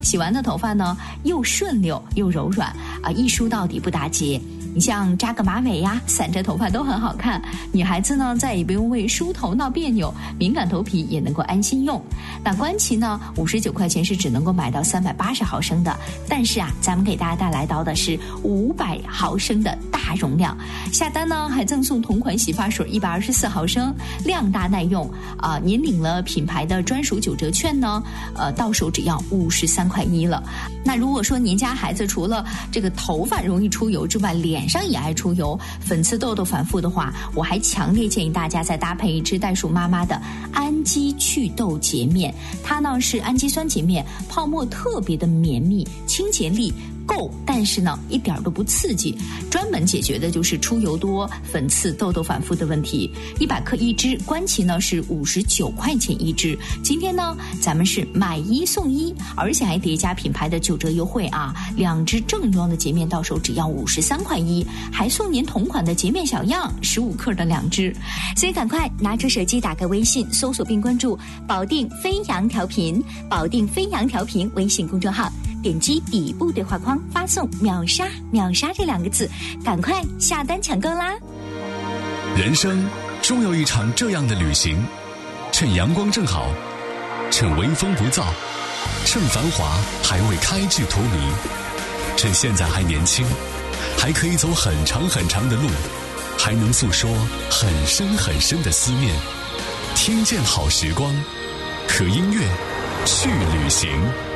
洗完的头发呢又顺溜又柔软啊，一梳到底不打结。你像扎个马尾呀，散着头发都很好看。女孩子呢再也不用为梳头闹别扭，敏感头皮也能够安心用。那官旗呢59块钱是只能够买到380毫升的，但是啊，咱们给大家带来到的是500毫升的大容量。下单呢还赠送同款洗发水124毫升，量大耐用啊。您领了品牌的专属9折券呢，到手只要53块1了。那如果说您家孩子除了这个头发容易出油之外，脸上也爱出油，粉刺痘痘反复的话，我还强烈建议大家再搭配一支袋鼠妈妈的氨基祛痘洁面。它呢是氨基酸洁面，泡沫特别的绵密，清洁力够，但是呢一点都不刺激，专门解决的就是出油多、粉刺、痘痘反复的问题。100克一支，官旗呢是59块钱一支。今天呢咱们是买1送1，而且还叠加品牌的9折优惠啊，2支正装的洁面到手只要53块1，还送您同款的洁面小样15克的2支。 所以赶快拿出手机，打开微信，搜索并关注保定飞扬调频，保定飞扬调频微信公众号，点击底部对话框发送秒杀秒杀这2个字，赶快下单抢购啦。 人生终有一场这样的旅行，趁阳光正好，趁微风不燥，趁繁华还未开至荼蘼，趁现在还年轻，还可以走很长很长的路，还能诉说很深很深的思念。听见好时光，和音乐去旅行。